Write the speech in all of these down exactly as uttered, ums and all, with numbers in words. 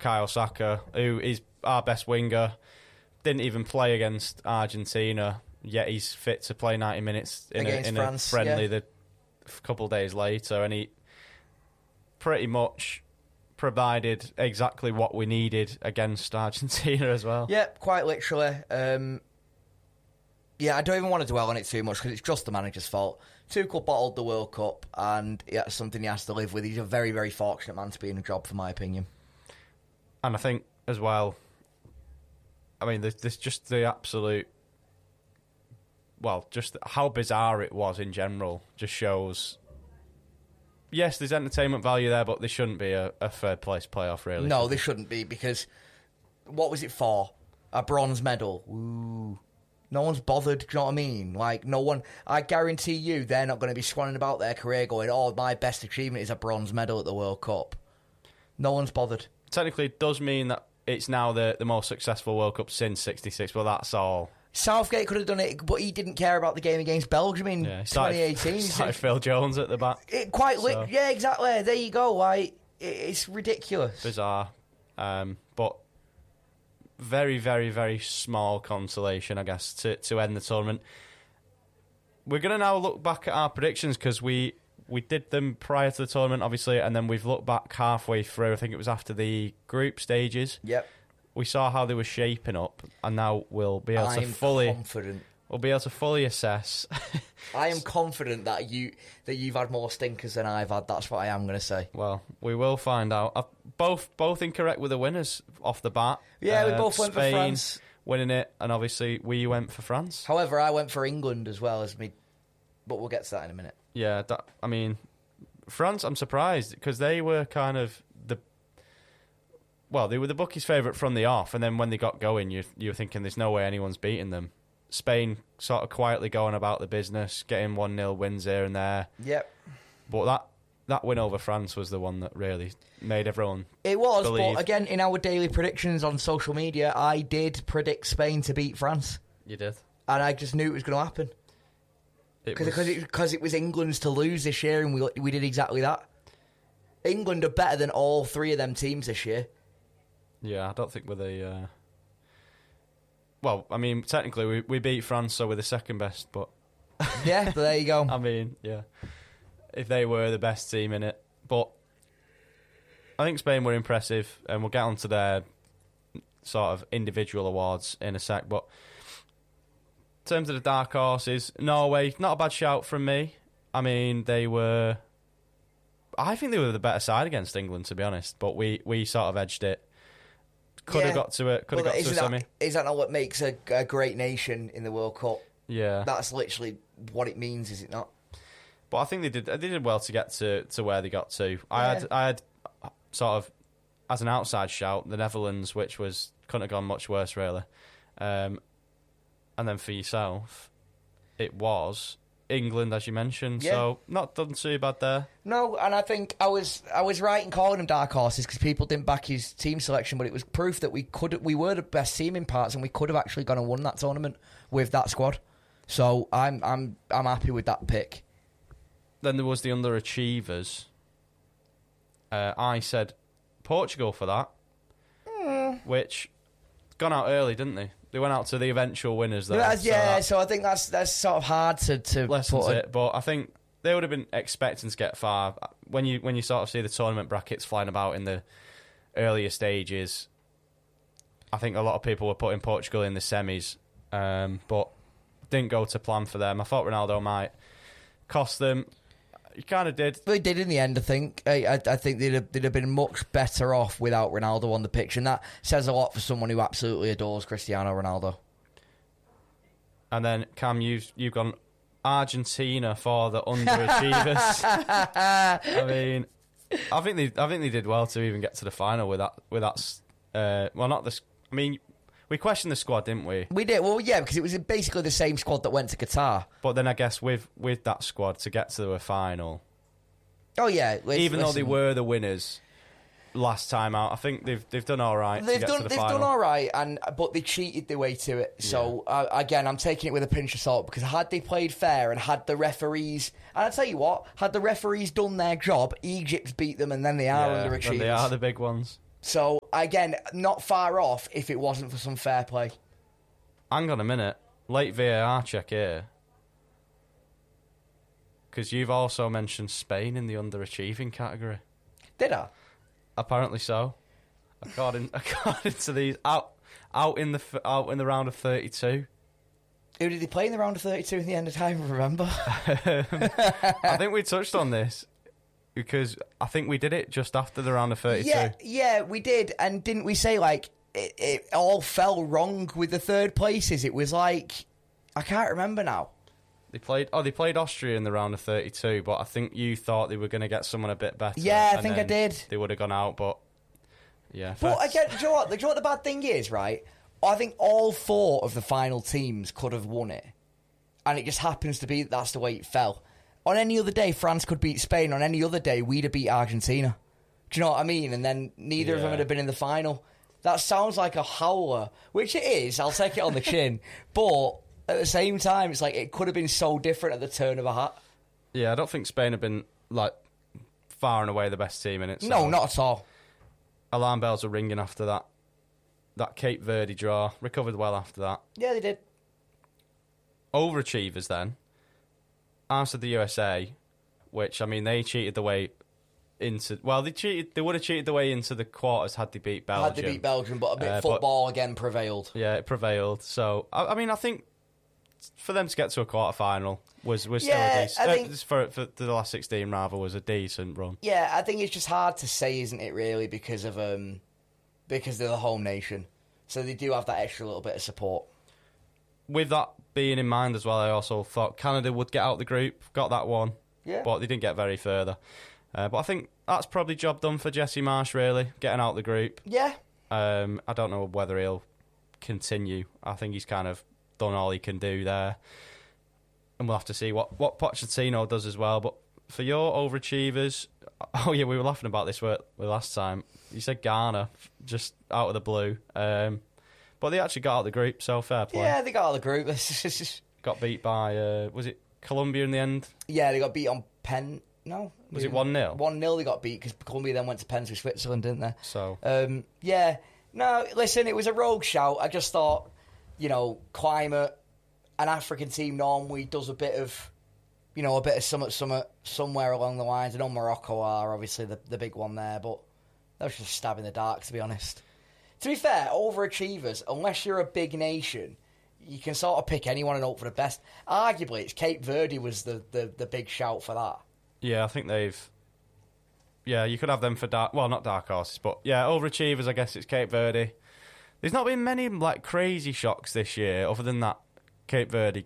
Bukayo Saka, who is our best winger, didn't even play against Argentina, yet he's fit to play ninety minutes in, a, in France, a friendly yeah. the a couple of days later, and he pretty much provided exactly what we needed against Argentina as well. Yep, quite literally. Um, yeah, I don't even want to dwell on it too much because it's just the manager's fault. Tuchel bottled the World Cup, and yeah, it's something he has to live with. He's a very, very fortunate man to be in a job, for my opinion. And I think as well, I mean, there's, there's just the absolute, well, just how bizarre it was in general just shows. Yes, there's entertainment value there, but there shouldn't be a, a third place playoff, really. No, there shouldn't be, because what was it for? A bronze medal. Ooh. No one's bothered, do you know what I mean? Like, no one, I guarantee you they're not going to be swanning about their career going, oh, my best achievement is a bronze medal at the World Cup. No one's bothered. Technically, it does mean that it's now the, the most successful World Cup since sixty-six, but that's all. Southgate could have done it, but he didn't care about the game against Belgium in yeah, started, twenty eighteen. Started Phil Jones at the back. It quite so. lit, yeah, exactly. There you go. Like, it, it's ridiculous, bizarre, um, but very, very, very small consolation, I guess, to to end the tournament. We're going to now look back at our predictions because we we did them prior to the tournament, obviously, and then we've looked back halfway through. I think it was after the group stages. Yep. We saw how they were shaping up, and now we'll be able I'm to fully confident. We'll be able to fully assess. I am confident that you that you've had more stinkers than I've had. That's what I am going to say. Well, we will find out. Uh, both both incorrect with the winners off the bat. Yeah, uh, we both went Spain for France, winning it, and obviously we went for France. However, I went for England as well as me, but we'll get to that in a minute. Yeah, that, I mean, France. I'm surprised because they were kind of the. Well, they were the bookies' favourite from the off, and then when they got going, you you were thinking there's no way anyone's beating them. Spain sort of quietly going about the business, getting one nil wins here and there. Yep. But that that win over France was the one that really made everyone It was, believe. But again, in our daily predictions on social media, I did predict Spain to beat France. You did? And I just knew it was going to happen. Because was... it, cause it was England's to lose this year, and we we did exactly that. England are better than all three of them teams this year. Yeah, I don't think we're the... Uh... Well, I mean, technically we, we beat France, so we're the second best, but... yeah, but there you go. I mean, yeah. If they were the best team in it. But I think Spain were impressive, and we'll get on to their sort of individual awards in a sec, but in terms of the dark horses, Norway, not a bad shout from me. I mean, they were... I think they were the better side against England, to be honest, but we, we sort of edged it. Could have yeah. got to it. Could have well, got to a semi. Is that not what makes a, a great nation in the World Cup? Yeah, that's literally what it means, is it not? But I think they did. They did well to get to, to where they got to. I yeah. had I had sort of as an outside shout the Netherlands, which was couldn't have gone much worse really. Um, and then for yourself, it was England, as you mentioned, yeah. so not done too bad there. No, and I think I was I was right in calling them dark horses because people didn't back his team selection, but it was proof that we could we were the best team in parts, and we could have actually gone and won that tournament with that squad. So I'm I'm I'm happy with that pick. Then there was the underachievers. Uh, I said Portugal for that, mm. which gone out early, didn't they? They went out to the eventual winners there. Yeah, so, yeah, that so I think that's that's sort of hard to, to lessens put it, but I think they would have been expecting to get far. When you when you sort of see the tournament brackets flying about in the earlier stages, I think a lot of people were putting Portugal in the semis, um, but didn't go to plan for them. I thought Ronaldo might cost them. He kind of did. They did in the end, I think. I, I, I think they'd have, they'd have been much better off without Ronaldo on the pitch, and that says a lot for someone who absolutely adores Cristiano Ronaldo. And then, Cam, you've, you've gone Argentina for the underachievers. I mean, I think they I think they did well to even get to the final with that. With that, uh, well, not this. I mean, we questioned the squad, didn't we? We did. Well, yeah, because it was basically the same squad that went to Qatar. But then I guess with, with that squad to get to the final... Oh, yeah. Listen, even though they were the winners last time out, I think they've they've done all right they've to get done, to the they've final. They've done all right, and, but they cheated their way to it. So, yeah. uh, again, I'm taking it with a pinch of salt, because had they played fair and had the referees... And I'll tell you what, had the referees done their job, Egypt beat them, and then they are yeah, underachievers. And they are the big ones. So, again, not far off if it wasn't for some fair play. Hang on a minute. Late V A R check here. Because you've also mentioned Spain in the underachieving category. Did I? Apparently so. According according to these, out out in the f- out in the round of thirty-two. Who did they play in the round of thirty-two in the end of time? Remember? I think we touched on this because I think we did it just after the round of thirty-two. Yeah, yeah, we did. And didn't we say, like, it, it all fell wrong with the third places? It was like, I can't remember now. They played. Oh, they played Austria in the round of thirty-two, but I think you thought they were going to get someone a bit better. Yeah, I think I did. They would have gone out, but yeah. But first- again, do you know what? Do you know what the bad thing is, right? I think all four of the final teams could have won it, and it just happens to be that that's the way it fell. On any other day, France could beat Spain. On any other day, we'd have beat Argentina. Do you know what I mean? And then neither Yeah. of them would have been in the final. That sounds like a howler, which it is. I'll take it on the chin. But at the same time, it's like it could have been so different at the turn of a hat. Yeah, I don't think Spain have been like far and away the best team in it. So No, not at all. alarm bells are ringing after that. That Cape Verde draw. Recovered well after that. Yeah, they did. Overachievers then. After the U S A, which, I mean, they cheated the way into... Well, they cheated. They would have cheated the way into the quarters had they beat Belgium. Had they beat Belgium, but a bit Uh, but- football again prevailed. Yeah, it prevailed. So, I, I mean, I think for them to get to a quarter final was, was still Yeah, a decent... I think- uh, for, for the last sixteen, rather, was a decent run. Yeah, I think it's just hard to say, isn't it, really, because of um, because they're the home nation. So they do have that extra little bit of support. With that being in mind as well, I also thought Canada would get out the group, got that one, Yeah. but they didn't get very further. Uh, but I think that's probably job done for Jesse Marsh, really, getting out the group. Yeah. Um, I don't know whether he'll continue. I think he's kind of done all he can do there. And we'll have to see what, what Pochettino does as well. But for your overachievers, oh yeah, we were laughing about this word last time. You said Ghana, just out of the blue. Um, but they actually got out of the group, so fair play. Yeah, they got out of the group. Got beat by, uh, was it Colombia in the end? Yeah, they got beat on pen. No. Was it one nil? one nil they got beat because Colombia then went to pens with Switzerland, didn't they? So, Um, yeah. No, listen, it was a rogue shout. I just thought, you know, climate, an African team normally does a bit of, you know, a bit of summit, summit somewhere along the lines. I know Morocco are obviously the, the big one there, but that was just a stab in the dark, to be honest. To be fair, overachievers, unless you're a big nation, you can sort of pick anyone and hope for the best. Arguably, it's Cape Verde was the, the, the big shout for that. yeah, I think they've... Yeah, you could have them for dark... Well, not dark horses, but yeah, overachievers, I guess it's Cape Verde. There's not been many like crazy shocks this year, other than that Cape Verde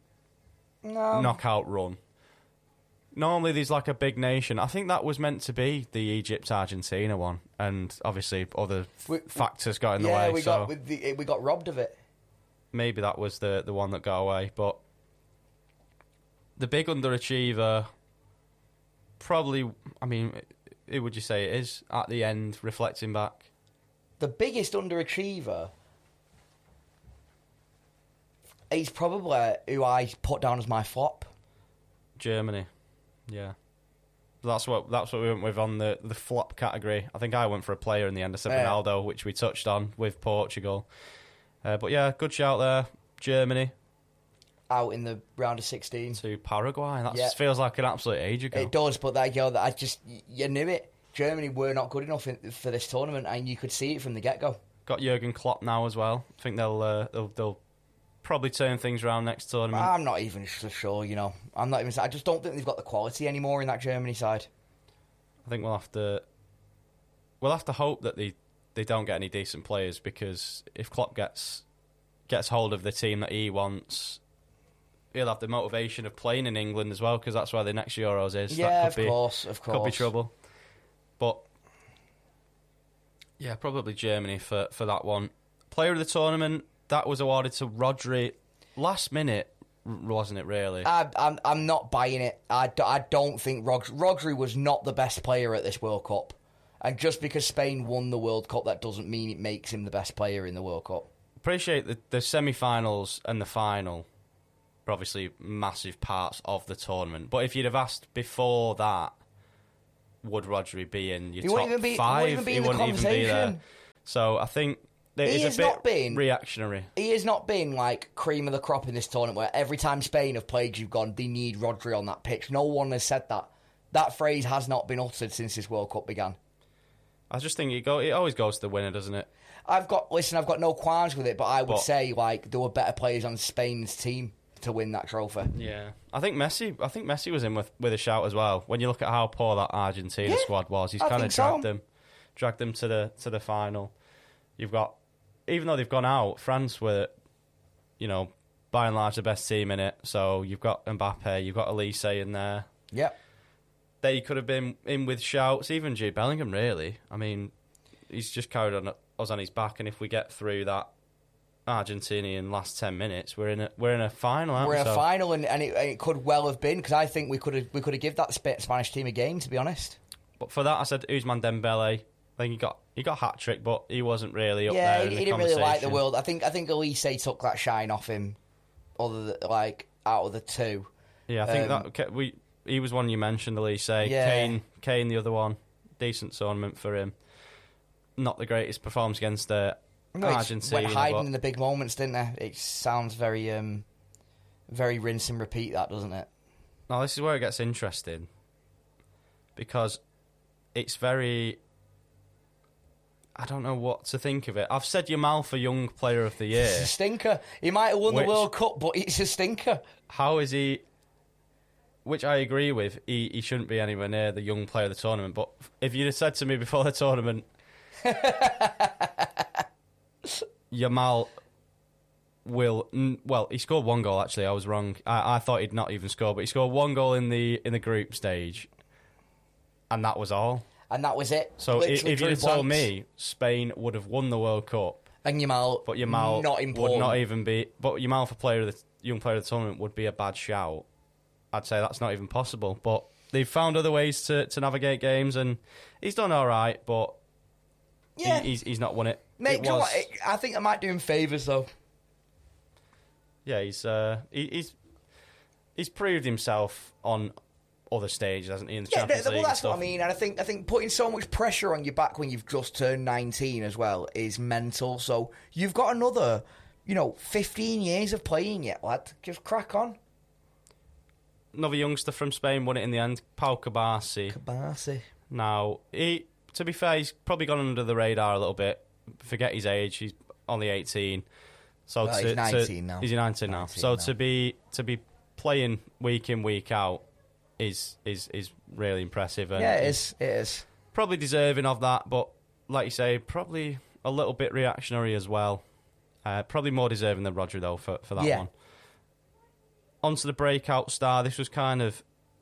No. knockout run. Normally there's like a big nation. I think that was meant to be the Egypt-Argentina one, and obviously other We- factors got in the yeah, way, we so got with the, we got robbed of it. maybe that was the, the one that got away. But the big underachiever, probably, I mean, who would you say it is at the end, reflecting back? The biggest underachiever, he's probably who I put down as my flop. Germany, yeah. That's what that's what we went with on the, the flop category. I think I went for a player in the end. I said Yeah. Ronaldo, which we touched on with Portugal. Uh, but yeah, good shout there. Germany Out in the round of sixteen. to Paraguay. That Yeah. feels like an absolute age ago. It does, but that girl, that I just, you knew it. Germany were not good enough in, for this tournament, and you could see it from the get-go. Got Jurgen Klopp now as well. I think they'll uh, they'll, they'll probably turn things around next tournament. I'm not even so sure, you know. I'm not even. I just don't think they've got the quality anymore in that Germany side. I think we'll have to we'll have to hope that they, they don't get any decent players, because if Klopp gets gets hold of the team that he wants, he'll have the motivation of playing in England as well, because that's where the next Euros is. Yeah, that of could be, course, of course. Could be trouble. But yeah, probably Germany for, for that one. Player of the tournament, that was awarded to Rodri last minute, wasn't it, really? I, I'm, I'm not buying it. I, d- I don't think Rod- Rodri was not the best player at this World Cup. And just because Spain won the World Cup, that doesn't mean it makes him the best player in the World Cup. Appreciate the, the semi-finals and the final are obviously massive parts of the tournament. But if you'd have asked before that, would Rodri be in your He top wouldn't even be, five? He wouldn't even be he in the wouldn't even be there. conversation. So I think it He is has a bit not been- reactionary. He has not been like cream of the crop in this tournament where every time Spain have played, you've gone, they need Rodri on that pitch. No one has said that. That phrase has not been uttered since this World Cup began. I just think it go. It always goes to the winner, doesn't it? I've got, listen, I've got no qualms with it, but I would But- say like there were better players on Spain's team to win that trophy. Yeah, I think Messi. I think Messi was in with, with a shout as well. When you look at how poor that Argentina Yeah, squad was, he's I kind think of so. dragged them, dragged them to the to the final. You've got, even though they've gone out, France were, you know, by and large the best team in it. So you've got Mbappe, you've got Elise in there. Yep. They could have been in with shouts. Even Jude Bellingham, really. I mean, he's just carried on us on his back, and if we get through that Argentinian last ten minutes, we're in a we're in a final. Aren't We're we? in a So- final, and, and, it, and it could well have been because I think we could have we could have give that Sp- Spanish team a game. To be honest, But for that, I said Ousmane Dembele. I think he got he got hat trick, but he wasn't really up yeah, there. he, in he the didn't really like the conversation. world. I think I think Elise took that shine off him. Other than, like out of the two, Yeah, I think Um, that we he was one you mentioned, Elise. Yeah. Kane, Kane, the other one, decent tournament for him. Not the greatest performance against uh, No, it's Argentina. went hiding but- in the big moments, didn't it? It sounds very, um, very rinse and repeat. That doesn't it? Now, this is where it gets interesting because it's very. I don't know what to think of it. I've said Yamal for Young Player of the It's a Year. stinker. He might have won Which- the World Cup, but it's a stinker. How is he? Which I agree with. He he shouldn't be anywhere near the Young Player of the tournament. But if you'd have said to me before the tournament, Yamal will n- well, he scored one goal. Actually, I was wrong. I, I thought he'd not even score, but he scored one goal in the in the group stage, and that was all. And that was it. So i- Literally if you'd have through told blanks. me Spain would have won the World Cup, And Yamal, but Yamal not would important. not even be, but Yamal for player of the Young Player of the tournament would be a bad shout. I'd say that's not even possible. But they've found other ways to, to navigate games, and he's done all right. But yeah, he, he's he's not won it. mate. It do you know was- what? It- I think I might do him favours though. Yeah, he's uh, he, he's he's proved himself on other stages, hasn't he? In the Yeah, Champions th- League well, and that's what I stuff. mean, and I think I think putting so much pressure on your back when you've just turned nineteen as well is mental. So you've got another, you know, fifteen years of playing yet, lad. Just crack on. Another youngster from Spain won it in the end, Pau Cabasi. Kabasi. Now, he, to be fair, he's probably gone under the radar a little bit. Forget his age; he's only eighteen. So Well, to, he's nineteen to, now. He's nineteen now. nineteen So now. to be to be playing week in week out is is is really impressive. And Yeah, it he's is. It is. probably deserving of that. But like you say, probably a little bit reactionary as well. Uh, probably more deserving than Rodri though for for that Yeah. one. On to the breakout star. This was kind of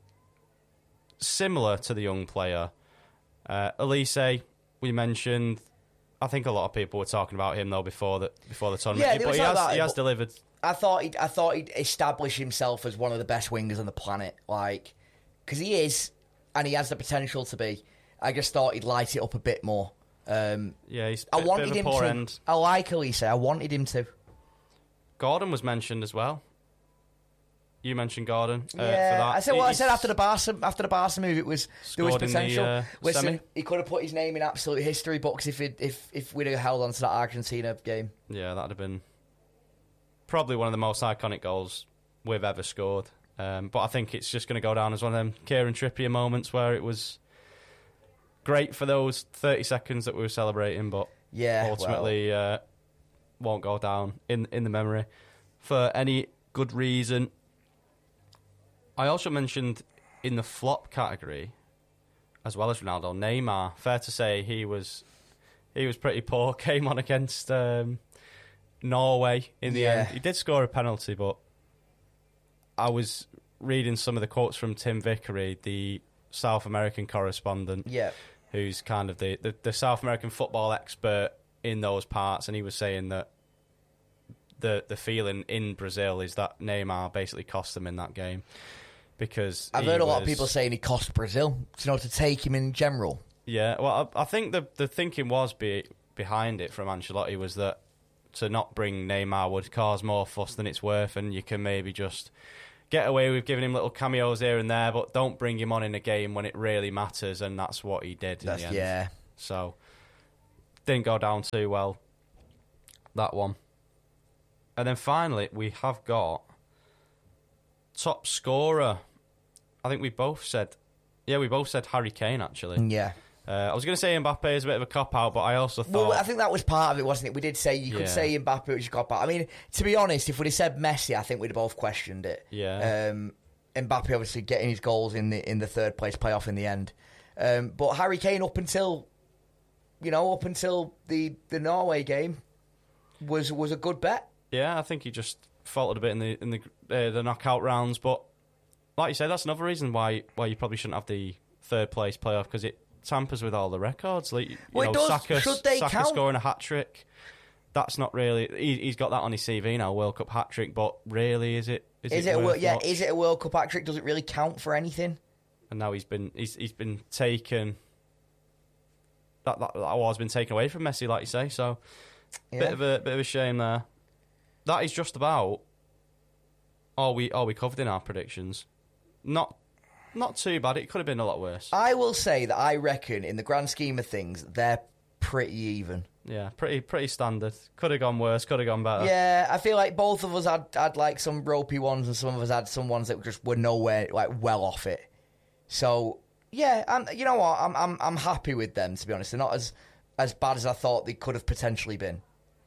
similar to the young player. Uh, Elise, we mentioned. I think a lot of people were talking about him though before the before the tournament. Yeah, there but was he like has that, he has but- delivered. I thought he'd, I thought he'd establish himself as one of the best wingers on the planet, like because he is, and he has the potential to be. I just thought he'd light it up a bit more. Um, Yeah, he's I a bit, wanted bit of a him poor to. end. I like Elise. I wanted him to. Gordon was mentioned as well. You mentioned Gordon. Uh, Yeah, for that. I said what I He's said after the Barca after the Barca move. It was there was scored in the, potential. uh, Listen, semi. he could have put his name in absolute history books if it, if if we'd have held on to that Argentina game. Yeah, that'd have been probably one of the most iconic goals we've ever scored. Um, but I think it's just going to go down as one of them Kieran Trippier moments where it was great for those thirty seconds that we were celebrating, but Yeah, ultimately uh, won't go down in in the memory for any good reason. I also mentioned in the flop category, as well as Ronaldo, Neymar. Fair to say he was he was pretty poor. Came on against um, Norway in the Yeah. end. He did score a penalty, but I was reading some of the quotes from Tim Vickery, the South American correspondent, yeah, who's kind of the, the, the South American football expert in those parts, and he was saying that the the feeling in Brazil is that Neymar basically cost them in that game because I've he heard a lot of was- people saying he cost Brazil. You know, to take him in general. Yeah, well, I, I think the the thinking was be, behind it from Ancelotti was that to not bring Neymar would cause more fuss than it's worth, and you can maybe just get away with giving him little cameos here and there, but don't bring him on in a game when it really matters, and that's what he did in That's, the end. yeah. So, didn't go down too well, that one. And then finally, we have got top scorer. I think we both said, yeah, we both said Harry Kane, actually. Yeah. Uh, I was going to say Mbappe is a bit of a cop-out, but I also thought... Well, I think that was part of it, wasn't it? We did say you Yeah. could say Mbappe was your cop-out. I mean, to be honest, if we'd have said Messi, I think we'd have both questioned it. Yeah. Um, Mbappe obviously getting his goals in the in the third place playoff in the end. Um, but Harry Kane, up until, you know, up until the, the Norway game, was was a good bet. Yeah, I think he just faltered a bit in the in the uh, the knockout rounds, but like you said, that's another reason why why you probably shouldn't have the third place playoff, because it tampers with all the records. Like, you Well, it know, does. Saka, Should they Saka count? scoring a hat trick. That's not really. He, he's got that on his C V now, World Cup hat trick. But really, is it? Is, Is it? it a, worth Wor- yeah? much? Is it a World Cup hat trick? Does it really count for anything? And now he's been he's he's been taken. That that, that award's been taken away from Messi, like you say. So, Yeah. bit of a bit of a shame there. That is just about all we all we covered in our predictions. Not not too bad. It could have been a lot worse. I will say that I reckon, in the grand scheme of things, they're pretty even. Yeah, pretty pretty standard. Could have gone worse. Could have gone better. Yeah, I feel like both of us had, had like some ropey ones, and some of us had some ones that just were nowhere like well off it. So yeah, I'm, you know what? I'm I'm I'm happy with them, to be honest. They're not as as bad as I thought they could have potentially been.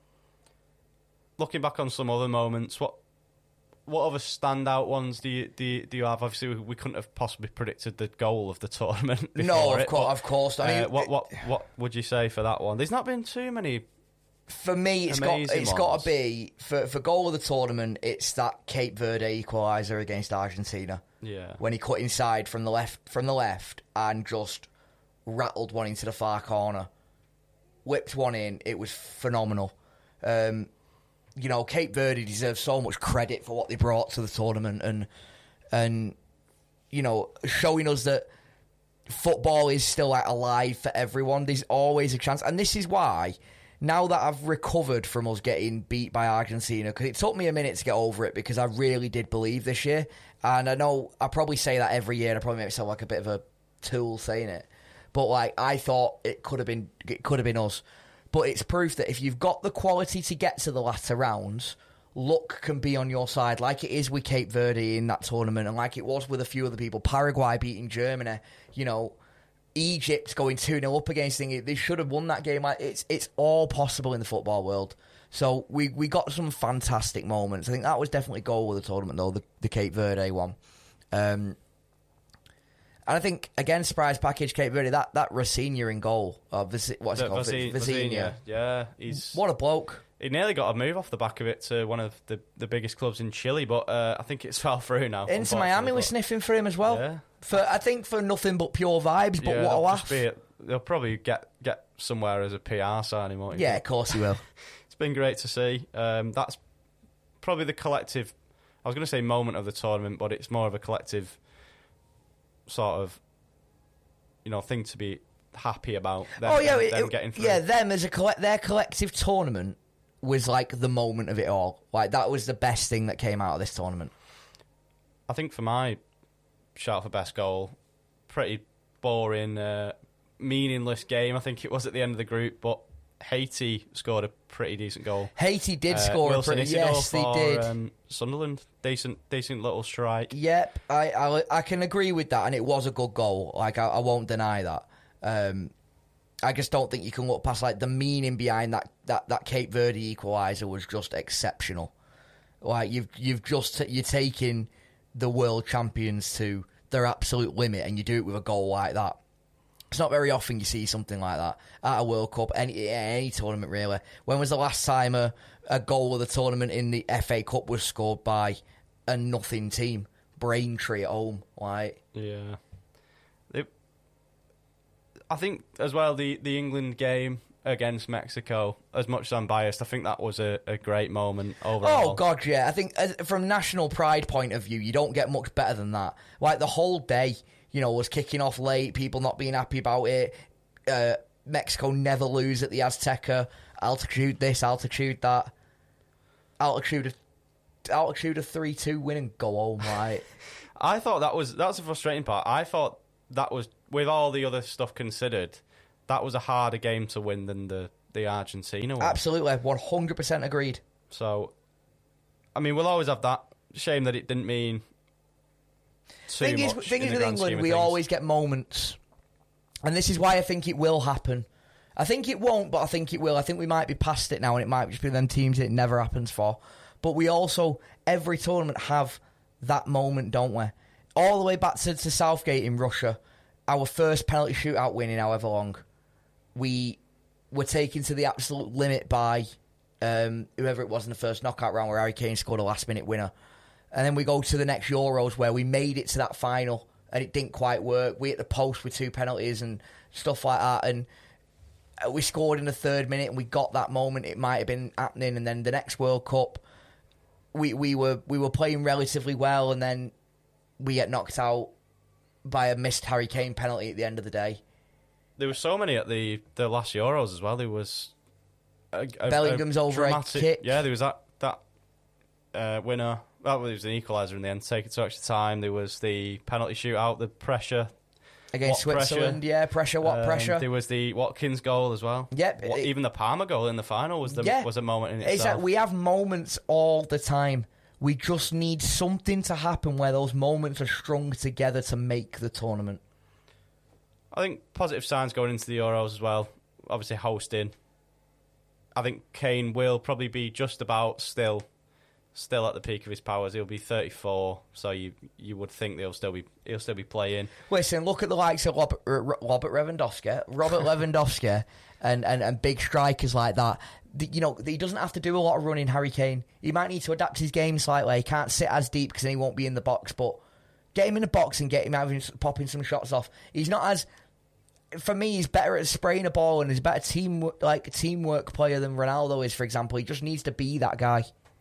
Looking back on some other moments, what what other standout ones do you do you, do you have? Obviously, we, we couldn't have possibly predicted the goal of the tournament. No, of it, course, but, of course. I mean, uh, what what what would you say for that one? There's not been too many. for me, it's got Amazing it's got ones. to be for for goal of the tournament. It's that Cape Verde equaliser against Argentina. Yeah. When he cut inside from the left from the left and just rattled one into the far corner, whipped one in. It was phenomenal. Um, you know, Cape Verde deserves so much credit for what they brought to the tournament, and and you know, showing us that football is still like alive for everyone. There's always a chance, and this is why. Now that I've recovered from us getting beat by Argentina, because it took me a minute to get over it, because I really did believe this year. And I know I probably say that every year, and I probably make myself like a bit of a tool saying it. But like, I thought it could have been, it could have been us. But it's proof that if you've got the quality to get to the latter rounds, luck can be on your side, like it is with Cape Verde in that tournament, and like it was with a few other people. Paraguay beating Germany, you know. Egypt going two nil up against England. They should have won that game. It's it's all possible in the football world. So we, we got some fantastic moments. I think that was definitely goal of the tournament, though, the, the Cape Verde one. Um, and I think, again, surprise package, Cape Verde, that, that Rafinha in goal. Uh, Visi, what's it called? Vasi- Rafinha. Yeah, he's What a bloke. he nearly got a move off the back of it to one of the, the biggest clubs in Chile, but uh, I think it's fell through now. Inter Miami was unfortunately, sniffing for him as well. but- Yeah. For I think for nothing but pure vibes, but yeah, what a they'll laugh. just be- they'll probably get, get somewhere as a P R signing, won't he? Yeah, of course he will. It's been great to see. Um, that's probably the collective, I was going to say moment of the tournament, but it's more of a collective sort of, you know, thing to be happy about. Them, oh yeah, them, it- them it- getting through. yeah. Them as a collect, their collective tournament was like the moment of it all. Like that was the best thing that came out of this tournament. I think for my shout for best goal, pretty boring, uh, meaningless game. I think it was at the end of the group, but Haiti scored a pretty decent goal. Haiti did Uh, score a Wilson pretty. Isidore Yes, they for, did. Um, Sunderland, decent, decent little strike. Yep, I, I I can agree with that, and it was a good goal. Like I, I won't deny that. Um, I just don't think you can look past like the meaning behind that, that, that Cape Verde equaliser was just exceptional. Like you've you've just you're taking the world champions to their absolute limit, and you do it with a goal like that. It's not very often you see something like that at a World Cup, any any tournament really. When was the last time a, a goal of the tournament in the F A Cup was scored by a nothing team? Braintree at home, like Yeah. It, I think as well the, the England game against Mexico, as much as I'm biased, I think that was a, a great moment overall. oh god, yeah. I think uh, from national pride point of view, you don't get much better than that. Like the whole day, you know, was kicking off late, people not being happy about it. Uh, Mexico never lose at the Azteca. Altitude this, altitude that. Altitude of altitude a three two win and go home, right? I thought that was that's the frustrating part. I thought that was, with all the other stuff considered, that was a harder game to win than the, the Argentina one. Absolutely, one hundred percent agreed. So, I mean, we'll always have that. Shame that it didn't mean too thing much. Is, thing in is the with grand scheme England, of we things. always get moments. And this is why I think it will happen. I think it won't, but I think it will. I think we might be past it now, and it might just be them teams it never happens for. But we also, every tournament, have that moment, don't we? All the way back to, to Southgate in Russia, our first penalty shootout win in however long, we were taken to the absolute limit by um, whoever it was in the first knockout round where Harry Kane scored a last-minute winner. And then we go to the next Euros where we made it to that final and it didn't quite work. We hit the post with two penalties and stuff like that. And we scored in the third minute and we got that moment. It might have been happening. And then the next World Cup, we, we were we were playing relatively well and then we get knocked out by a missed Harry Kane penalty at the end of the day. There were so many at the, the last Euros as well. There was a, a, Bellingham's a overhead dramatic, kick. Yeah, there was that that uh, winner. That was an equaliser in the end, taken to extra time. There was the penalty shootout, the pressure against what Switzerland. Pressure. Yeah, pressure. What um, pressure? There was the Watkins goal as well. Yep. What, it, even the Palmer goal in the final was the yeah, was a moment in itself. Exactly. We have moments all the time. We just need something to happen where those moments are strung together to make the tournament. I think positive signs going into the Euros as well. Obviously hosting. I think Kane will probably be just about still, still at the peak of his powers. He'll be thirty-four, so you you would think he'll still be he'll still be playing. Listen, look at the likes of Robert, Robert Lewandowski, Robert Lewandowski, and, and and big strikers like that. The, you know, he doesn't have to do a lot of running. Harry Kane, he might need to adapt his game slightly. He can't sit as deep because then he won't be in the box. But get him in the box and get him having popping some shots off. He's not as For me, he's better at spraying a ball and he's a better team like teamwork player than Ronaldo is, for example. He just needs to be that guy.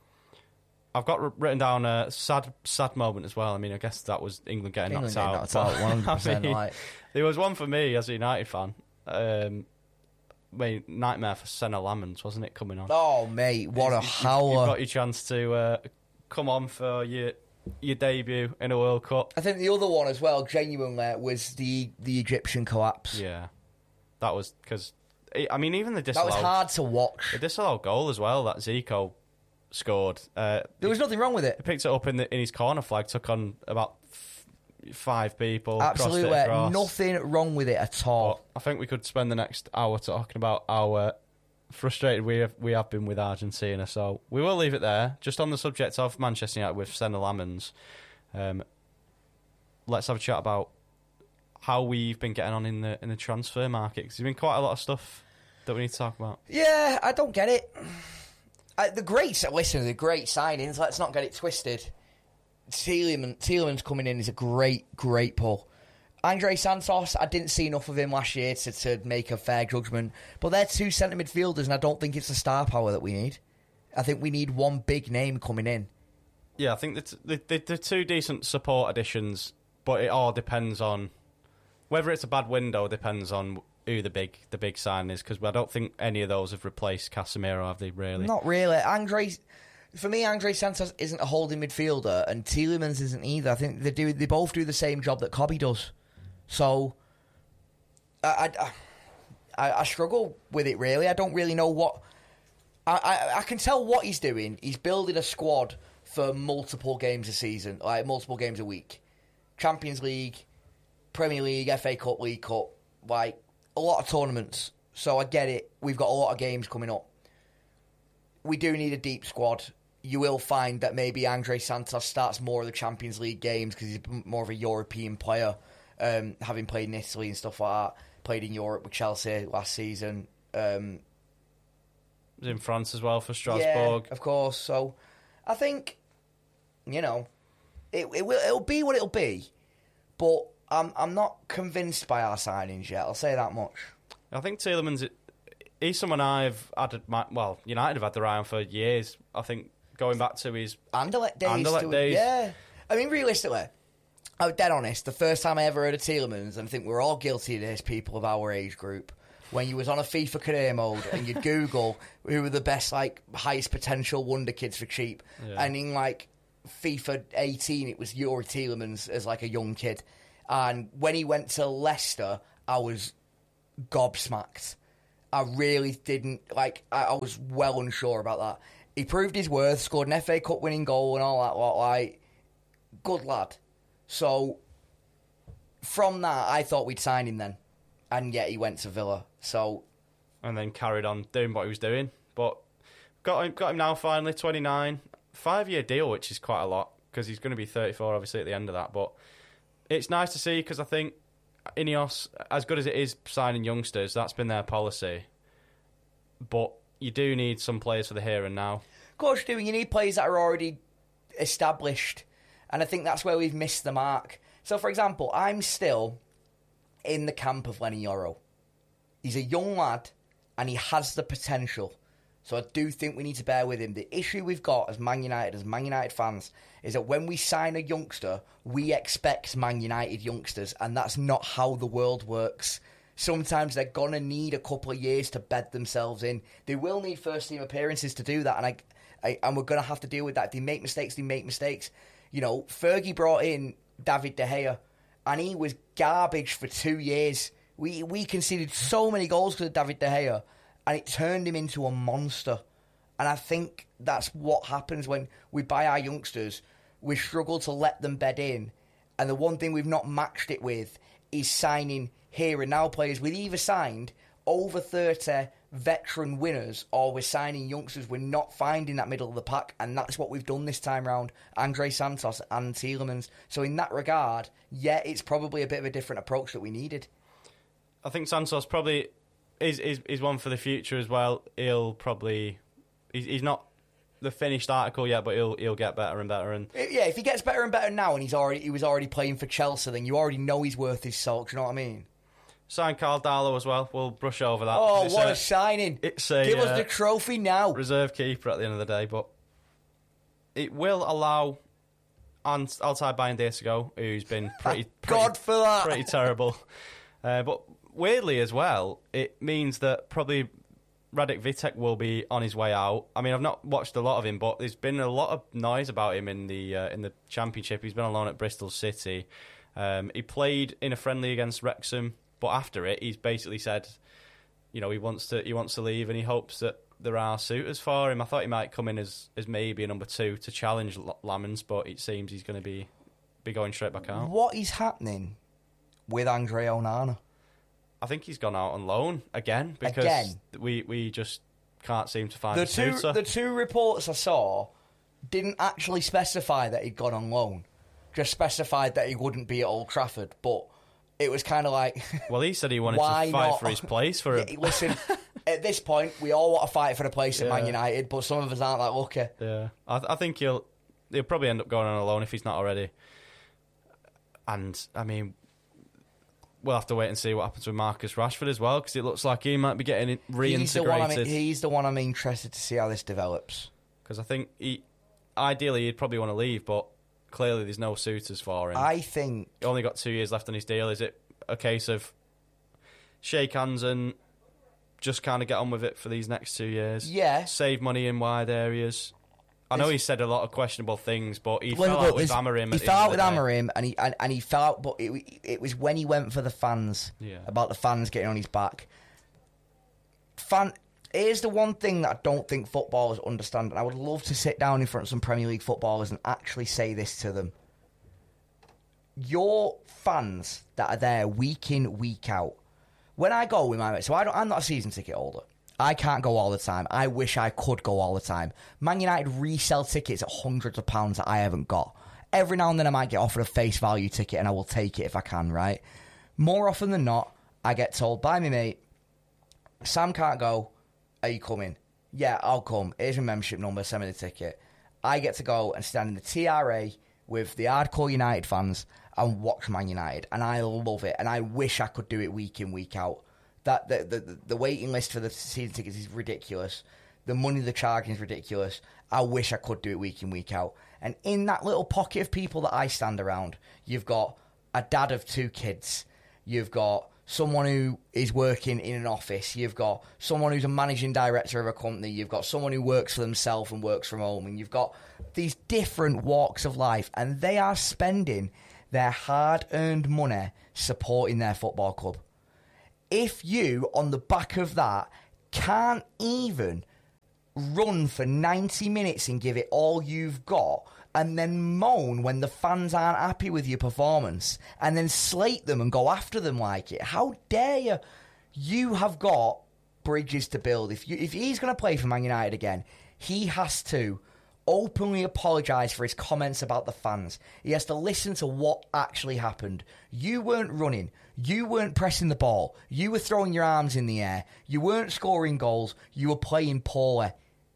I've got written down a sad, sad moment as well. I mean, I guess that was England getting England knocked getting out. knocked out, one hundred percent. I mean, like. There was one for me as a United fan. Um, I mean, nightmare for Senna Lamens, wasn't it, coming on? Oh, mate, what a you, howler. You've got your chance to uh, come on for your your debut in a World Cup. I think the other one as well, genuinely, was the, the Egyptian collapse. Yeah. That was because, I mean, even the disallowed... That was hard to watch. The disallowed goal as well, that Zico scored. Uh, there was nothing wrong with it. He picked it up in, the, in his corner flag, took on about f- five people. Absolutely, nothing wrong with it at all. But I think we could spend the next hour talking about how frustrated we have, we have been with Argentina, so we will leave it there. Just on the subject of Manchester United with Senna Lamens, um, let's have a chat about how we've been getting on in the in the transfer market, because there's been quite a lot of stuff that we need to talk about. Yeah, I don't get it. Uh, the great, listen, the great signings, let's not get it twisted. Tielemans, Tielemans coming in is a great, great pull. Andre Santos, I didn't see enough of him last year to, to make a fair judgment. But they're two centre midfielders, and I don't think it's the star power that we need. I think we need one big name coming in. Yeah, I think the the, the two decent support additions, but it all depends on whether it's a bad window. Depends on who the big the big sign is, because I don't think any of those have replaced Casemiro, have they? Really? Not really. Andre, for me, Andre Santos isn't a holding midfielder, and Tielemans isn't either. I think they do. They both do the same job that Cobby does. So, I, I, I, I struggle with it, really. I don't really know what... I, I, I can tell what he's doing. He's building a squad for multiple games a season, like multiple games a week. Champions League, Premier League, F A Cup, League Cup, like a lot of tournaments. So I get it. We've got a lot of games coming up. We do need a deep squad. You will find that maybe Andre Santos starts more of the Champions League games because he's more of a European player. Um, having played in Italy and stuff like that, played in Europe with Chelsea last season. Um, was in France as well for Strasbourg. Yeah, of course. So I think, you know, it, it will it'll be what it'll be, but I'm I'm not convinced by our signings yet. I'll say that much. I think Tielemans, he's someone I've had, well, United have had their eye on for years. I think going back to his Anderlecht days, Anderlecht to, days. yeah. I mean, realistically, I'm dead honest. The first time I ever heard of Tielemans, and I think we're all guilty of this, people of our age group, when you was on a FIFA career mode and you'd Google who were the best, like, highest potential wonder kids for cheap. Yeah. And in, like, FIFA eighteen, it was Yuri Tielemans as, like, a young kid. And when he went to Leicester, I was gobsmacked. I really didn't, like, I, I was well unsure about that. He proved his worth, scored an F A Cup winning goal and all that lot, like, good lad. So, from that, I thought we'd sign him then. And yet he went to Villa, so... And then carried on doing what he was doing. But got him, got him now finally, twenty-nine. Five-year deal, which is quite a lot, because he's going to be thirty-four, obviously, at the end of that. But it's nice to see, because I think Ineos, as good as it is signing youngsters, that's been their policy. But you do need some players for the here and now. Of course you do. You need players that are already established. And I think that's where we've missed the mark. So, for example, I'm still in the camp of Lenny Yoro. He's a young lad, and he has the potential. So I do think we need to bear with him. The issue we've got as Man United, as Man United fans, is that when we sign a youngster, we expect Man United youngsters, and that's not how the world works. Sometimes they're going to need a couple of years to bed themselves in. They will need first-team appearances to do that, and I, I and we're going to have to deal with that. If they make mistakes, they make mistakes. You know, Fergie brought in David De Gea, and he was garbage for two years. We we conceded so many goals because of David De Gea, and it turned him into a monster. And I think that's what happens when we buy our youngsters. We struggle to let them bed in. And the one thing we've not matched it with is signing here and now players. We've either signed over thirty veteran winners, or we're signing youngsters. We're not finding that middle of the pack, and that's what we've done this time round. Andre Santos and Tielemans. So in that regard, yeah, it's probably a bit of a different approach that we needed. I think Santos probably is is, is one for the future as well. He'll probably he's, he's not the finished article yet, but he'll he'll get better and better. And yeah, if he gets better and better now, and he's already he was already playing for Chelsea, then you already know he's worth his salt. Do you know what I mean? Sign Carl Darlow as well. We'll brush over that. Oh, it's what a, a signing! It's a, Give uh, us the trophy now. Reserve keeper at the end of the day, but it will allow Altay Bayindirsego, who's been pretty, pretty God for that, pretty terrible. Uh, but weirdly as well, it means that probably Radek Vitek will be on his way out. I mean, I've not watched a lot of him, but there's been a lot of noise about him in the uh, in the Championship. He's been on loan at Bristol City. Um, he played in a friendly against Wrexham. But after it, he's basically said, you know, he wants to he wants to leave, and he hopes that there are suitors for him. I thought he might come in as, as maybe a number two to challenge L- Lamens, but it seems he's going to be be going straight back out. What is happening with Andre Onana? I think he's gone out on loan again because again? we we just can't seem to find the a two suitor. the two reports I saw didn't actually specify that he'd gone on loan, just specified that he wouldn't be at Old Trafford, but. It was kind of like... Well, he said he wanted why to fight not? for his place. For yeah, a... Listen, at this point, we all want to fight for the place at Yeah. Man United, but some of us aren't that lucky. Yeah, I, th- I think he'll he'll probably end up going on a loan if he's not already. And, I mean, we'll have to wait and see what happens with Marcus Rashford as well, because it looks like he might be getting reintegrated. He's the, one I'm, he's the one I'm interested to see how this develops. Because I think, he, ideally, he'd probably want to leave, but... Clearly, there's no suitors for him. I think... He only got two years left on his deal. Is it a case of shake hands and just kind of get on with it for these next two years? Yeah. Save money in wide areas. I know he said a lot of questionable things, but he well, fell look, out with Amorim. He fell out with Amorim, and he, and, and he fell out, but it, it was when he went for the fans, yeah. about the fans getting on his back. Fan... Here's the one thing that I don't think footballers understand, and I would love to sit down in front of some Premier League footballers and actually say this to them. Your fans that are there week in, week out. When I go with my mates, so I don't, I'm not a season ticket holder. I can't go all the time. I wish I could go all the time. Man United resell tickets at hundreds of pounds that I haven't got. Every now and then I might get offered a face value ticket, and I will take it if I can, right? More often than not, I get told by my mate, Sam can't go. Are you coming? Yeah, I'll come. Here's my membership number. Send me the ticket. I get to go and stand in the T R A with the hardcore United fans and watch Man United, and I love it. And I wish I could do it week in, week out. That the the, the waiting list for the season tickets is ridiculous. The money they're charging is ridiculous. I wish I could do it week in, week out. And in that little pocket of people that I stand around, you've got a dad of two kids. You've got someone who is working in an office. You've got someone who's a managing director of a company. You've got someone who works for themselves and works from home. And you've got these different walks of life. And they are spending their hard-earned money supporting their football club. If you, on the back of that, can't even run for ninety minutes and give it all you've got, and then moan when the fans aren't happy with your performance, and then slate them and go after them like it, how dare you? You have got bridges to build. If you, if he's going to play for Man United again, he has to openly apologise for his comments about the fans. He has to listen to what actually happened. You weren't running. You weren't pressing the ball. You were throwing your arms in the air. You weren't scoring goals. You were playing poorly.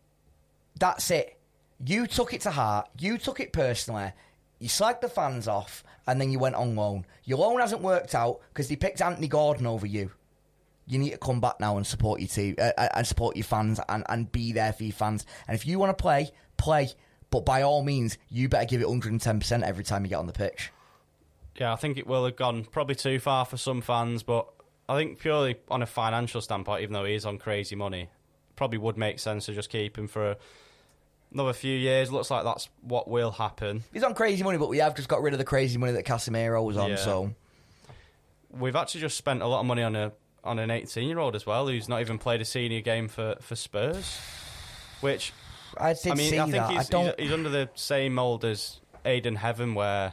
That's it. You took it to heart. You took it personally. You slagged the fans off, and then you went on loan. Your loan hasn't worked out because they picked Anthony Gordon over you. You need to come back now and support your team uh, and support your fans and, and be there for your fans. And if you want to play, play. But by all means, you better give it one hundred ten percent every time you get on the pitch. Yeah, I think it will have gone probably too far for some fans, but I think purely on a financial standpoint, even though he is on crazy money, probably would make sense to just keep him for another few years. Looks like that's what will happen. He's on crazy money, but we have just got rid of the crazy money that Casemiro was on, yeah. so... We've actually just spent a lot of money on a on an eighteen-year-old as well, who's not even played a senior game for, for Spurs, which... I did I mean, see I think that. He's, I don't... he's, he's under the same mould as Aiden Heaven, where,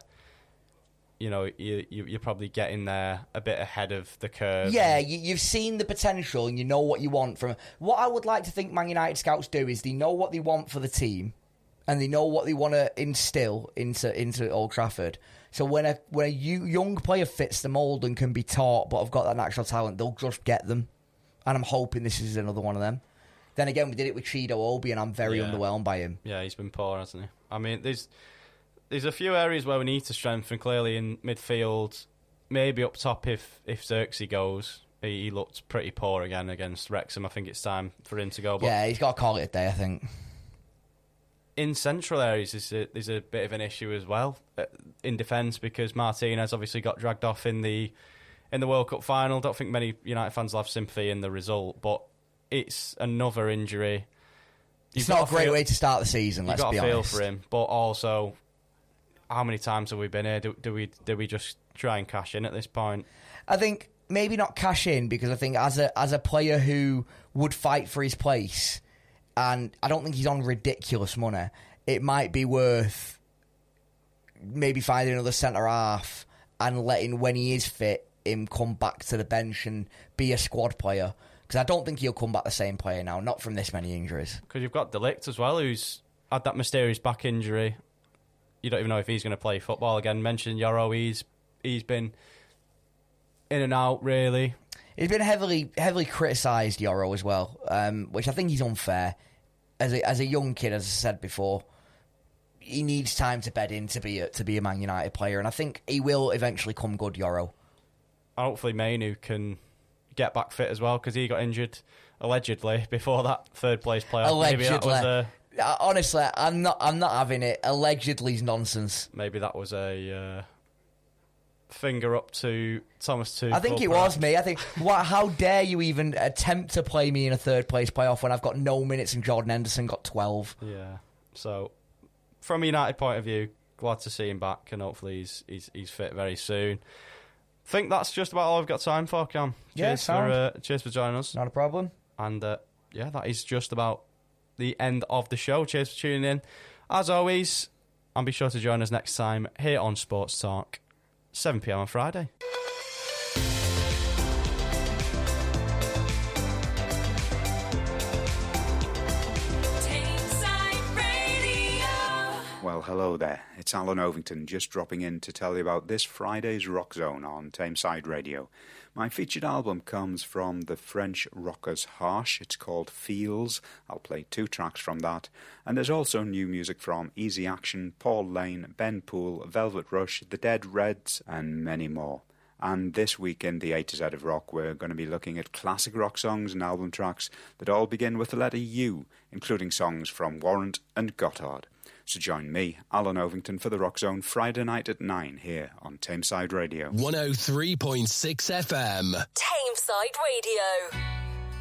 you know, you, you, you're probably getting there a bit ahead of the curve. Yeah, you, you've seen the potential and you know what you want from... What I would like to think Man United scouts do is they know what they want for the team and they know what they want to instill into into Old Trafford. So when a when a young player fits the mould and can be taught but have got that natural talent, they'll just get them. And I'm hoping this is another one of them. Then again, we did it with Chido Obi, and I'm very yeah. underwhelmed by him. Yeah, he's been poor, hasn't he? I mean, there's there's a few areas where we need to strengthen, clearly in midfield. Maybe up top if, if Xerxes goes. He, he looked pretty poor again against Wrexham. I think it's time for him to go. But yeah, he's got to call it a day, I think. In central areas, there's a, there's a bit of an issue as well uh, in defence, because Martinez obviously got dragged off in the in the World Cup final. Don't think many United fans will have sympathy in the result, but it's another injury. You've it's not a great feel, way to start the season, let's be honest. You've got to feel for him, but also, how many times have we been here? Do, do we do we just try and cash in at this point? I think maybe not cash in, because I think as a as a player who would fight for his place, and I don't think he's on ridiculous money, it might be worth maybe finding another centre-half and letting, when he is fit, him come back to the bench and be a squad player. Because I don't think he'll come back the same player now, not from this many injuries. Because you've got De Ligt as well, who's had that mysterious back injury. You don't even know if he's going to play football again. Mentioned Yoro, he's he's been in and out, really. He's been heavily heavily criticised, Yoro, as well, um, which I think is unfair. As a, as a young kid, as I said before, he needs time to bed in to be a, to be a Man United player, and I think he will eventually come good, Yoro. Hopefully Mainu can get back fit as well, because he got injured allegedly before that third place playoff. Allegedly, maybe that was a, honestly, I'm not. I'm not having it. Allegedly's nonsense. Maybe that was a uh, finger up to Thomas Tuchel. I think it perhaps. was me. I think. What? How dare you even attempt to play me in a third place playoff when I've got no minutes and Jordan Henderson got twelve? Yeah. So, from a United point of view, glad to see him back, and hopefully he's he's, he's fit very soon. I think that's just about all I've got time for, Cam. Yeah, cheers for uh, cheers for joining us. Not a problem. And uh, yeah, that is just about the end of the show. Cheers for tuning in. As always, and be sure to join us next time here on Sports Talk, seven p m on Friday. Well, hello there. It's Alan Ovington, just dropping in to tell you about this Friday's Rock Zone on Tameside Radio. My featured album comes from the French rockers Harsh. It's called Feels. I'll play two tracks from that. And there's also new music from Easy Action, Paul Lane, Ben Poole, Velvet Rush, The Dead Reds, and many more. And this week in the A to Z of Rock, we're going to be looking at classic rock songs and album tracks that all begin with the letter U, including songs from Warrant and Gotthard. So join me, Alan Ovington, for the Rock Zone Friday night at nine here on Tameside Radio. one oh three point six F M. Tameside Radio.